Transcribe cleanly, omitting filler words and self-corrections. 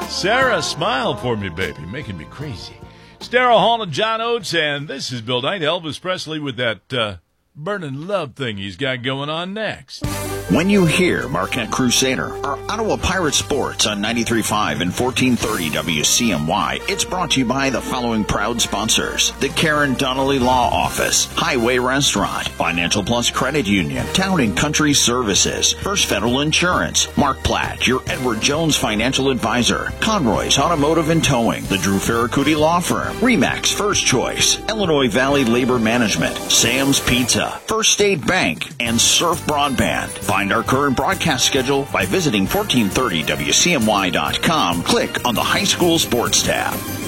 Sarah, smile for me, baby, making me crazy. It's Daryl Hall and John Oates, and this is Bill Knight. Elvis Presley with that burning love thing he's got going on next. When you hear Marquette Crusader or Ottawa Pirate Sports on 93.5 and 1430 WCMY, it's brought to you by the following proud sponsors: the Karen Donnelly Law Office, Highway Restaurant, Financial Plus Credit Union, Town and Country Services, First Federal Insurance, Mark Platt, your Edward Jones Financial Advisor, Conroy's Automotive and Towing, the Drew Ferracuti Law Firm, Remax First Choice, Illinois Valley Labor Management, Sam's Pizza, First State Bank, and Surf Broadband. Find our current broadcast schedule by visiting 1430WCMY.com. Click on the High School Sports tab.